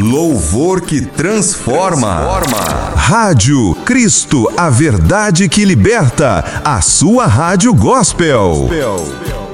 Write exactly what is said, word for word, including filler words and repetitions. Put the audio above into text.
Louvor que transforma. transforma. Rádio Cristo, a verdade que liberta. A sua rádio gospel. gospel.